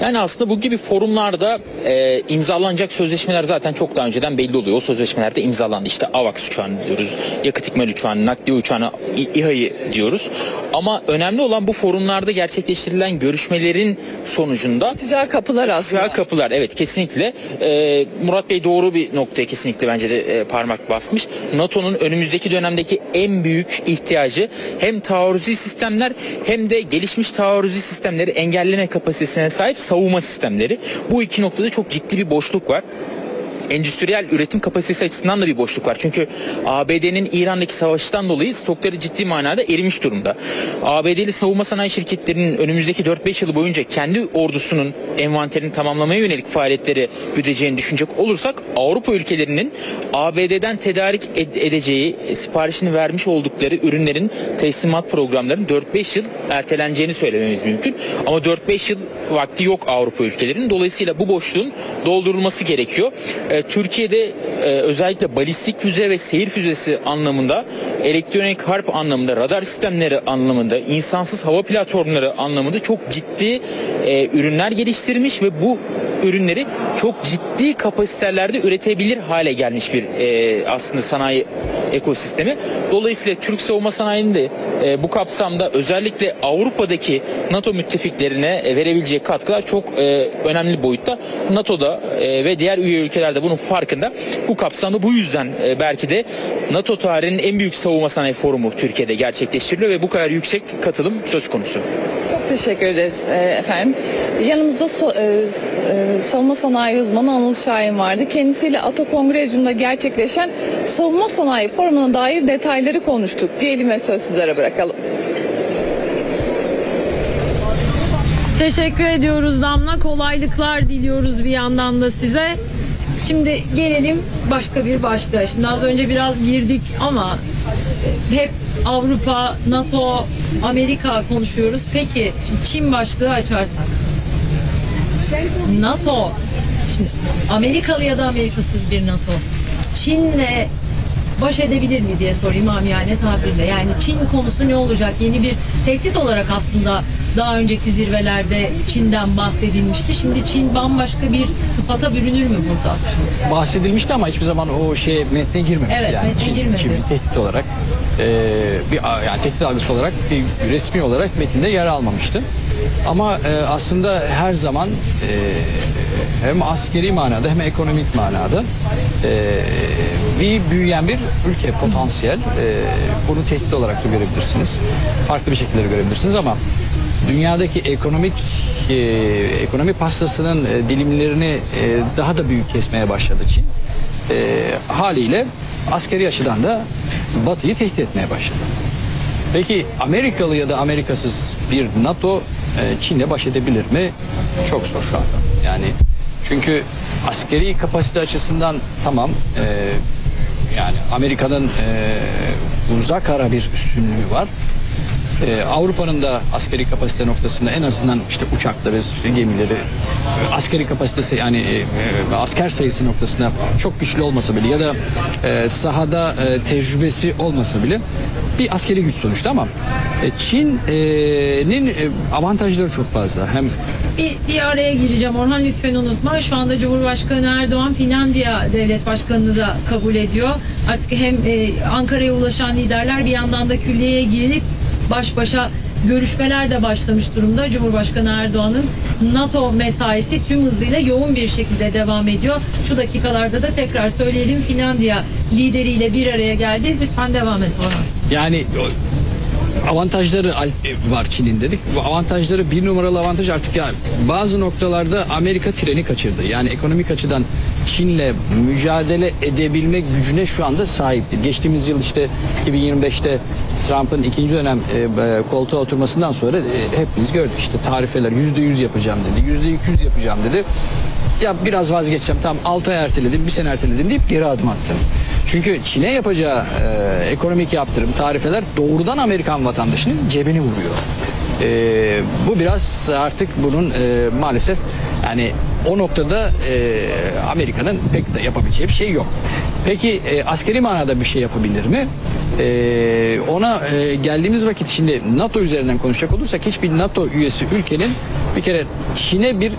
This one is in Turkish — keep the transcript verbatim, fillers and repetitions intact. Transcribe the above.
Yani aslında bu gibi forumlarda e, imzalanacak sözleşmeler zaten çok daha önceden belli oluyor. O sözleşmelerde imzalandı. İşte AVAX uçağını diyoruz, yakıt ikmal uçağını, nakliye uçağını, İHA'yı diyoruz. Ama önemli olan bu forumlarda gerçekleştirilen görüşmelerin sonucunda Ticari kapılar aslında. ticari kapılar, evet, kesinlikle. E, Murat Bey doğru bir noktaya kesinlikle bence de e, parmak basmış. NATO'nun önümüzdeki dönemdeki en büyük ihtiyacı hem taarruzi sistemler hem de gelişmiş taarruzi sistemleri engelleme kapasitesine sahip savunma sistemleri. Bu iki noktada çok ciddi bir boşluk var. Endüstriyel üretim kapasitesi açısından da bir boşluk var. Çünkü A B D'nin İran'daki savaştan dolayı stokları ciddi manada erimiş durumda. A B D'li savunma sanayi şirketlerinin önümüzdeki dört beş yıl boyunca kendi ordusunun envanterini tamamlamaya yönelik faaliyetleri güdeceğini düşünecek olursak Avrupa ülkelerinin A B D'den tedarik ed- edeceği, siparişini vermiş oldukları ürünlerin teslimat programlarının dört beş yıl erteleneceğini söylememiz mümkün. Ama dört beş yıl vakti yok Avrupa ülkelerinin. Dolayısıyla bu boşluğun doldurulması gerekiyor. E, Türkiye'de e, özellikle balistik füze ve seyir füzesi anlamında, elektronik harp anlamında, radar sistemleri anlamında, insansız hava platformları anlamında çok ciddi e, ürünler geliştirmiş ve bu ürünleri çok ciddi kapasitelerde üretebilir hale gelmiş bir e, aslında sanayi ekosistemi. Dolayısıyla Türk savunma sanayinin de e, bu kapsamda özellikle Avrupa'daki NATO müttefiklerine e, verebileceği katkılar çok e, önemli boyutta. NATO'da e, ve diğer üye ülkelerde bunun farkında. Bu kapsamda bu yüzden e, belki de NATO tarihinin en büyük savunma sanayi forumu Türkiye'de gerçekleştiriliyor ve bu kadar yüksek katılım söz konusu. Çok teşekkür ederiz e, efendim. Yanımızda so, e, e, savunma sanayi uzmanı Anıl Şahin vardı. Kendisiyle A T O Kongrezyum'da gerçekleşen savunma sanayi forumuna dair detayları konuştuk. Diyelim ve söz sizlere bırakalım. Teşekkür ediyoruz Damla. Kolaylıklar diliyoruz bir yandan da size. Şimdi gelelim başka bir başlığa. Şimdi az önce biraz girdik ama hep Avrupa, NATO, Amerika konuşuyoruz. Peki şimdi Çin başlığı açarsak. NATO, şimdi Amerikalı ya da Amerikasız bir NATO Çin'le baş edebilir mi diye sorayım amiyane tabirle. Yani Çin konusu ne olacak? Yeni bir tehdit olarak aslında daha önceki zirvelerde Çin'den bahsedilmişti. Şimdi Çin bambaşka bir sıfata bürünür mü burada? Bahsedilmişti ama hiçbir zaman o şey metne girmemişti. Evet, yani metne Çin, girmedi. Çin bir tehdit olarak e, bir yani tehdit algısı olarak bir resmi olarak metinde yer almamıştı. Ama e, aslında her zaman e, hem askeri manada hem ekonomik manada e, bir büyüyen bir ülke potansiyel. E, bunu tehdit olarak da görebilirsiniz. Farklı bir şekilde görebilirsiniz ama dünyadaki ekonomik e, ekonomi pastasının e, dilimlerini e, daha da büyük kesmeye başladı Çin. E, haliyle askeri açıdan da Batı'yı tehdit etmeye başladı. Peki Amerikalı ya da Amerikasız bir NATO e, Çin'le baş edebilir mi? Çok zor şu anda. Yani çünkü askeri kapasite açısından tamam e, yani Amerika'nın e, uzak ara bir üstünlüğü var. Ee, Avrupa'nın da askeri kapasite noktasında en azından işte uçakları, gemileri, askeri kapasitesi yani e, e, asker sayısı noktasında çok güçlü olmasa bile ya da e, sahada e, tecrübesi olmasa bile bir askeri güç sonuçta ama e, Çin'in e, avantajları çok fazla. Hem Bir, bir araya gireceğim Orhan, lütfen unutma. Şu anda Cumhurbaşkanı Erdoğan Finlandiya Devlet Başkanı'nı da kabul ediyor. Artık hem e, Ankara'ya ulaşan liderler bir yandan da külliyeye girilip baş başa görüşmeler de başlamış durumda. Cumhurbaşkanı Erdoğan'ın NATO mesaisi tüm hızıyla yoğun bir şekilde devam ediyor. Şu dakikalarda da tekrar söyleyelim, Finlandiya lideriyle bir araya geldi. Lütfen devam et Orhan. yani avantajları var Çin'in dedik. Bu avantajları bir numaralı avantaj artık ya bazı noktalarda Amerika treni kaçırdı. Yani ekonomik açıdan Çin'le mücadele edebilme gücüne şu anda sahiptir. Geçtiğimiz yıl işte iki bin yirmi beşte Trump'ın ikinci dönem e, koltuğa oturmasından sonra e, hepimiz gördük işte tarifeler yüzde yüz yapacağım dedi. Yüzde iki yüz yapacağım dedi. Ya biraz vazgeçeceğim. Tamam altı ay erteledim, bir sene erteledim deyip geri adım attı. Çünkü Çin'e yapacağı e, ekonomik yaptırım, tarifeler doğrudan Amerikan vatandaşının cebini vuruyor. E, bu biraz artık bunun e, maalesef yani o noktada e, Amerika'nın pek de yapabileceği bir şey yok. Peki e, askeri manada bir şey yapabilir mi? E, ona e, geldiğimiz vakit şimdi NATO üzerinden konuşacak olursak hiçbir NATO üyesi ülkenin bir kere Çin'e bir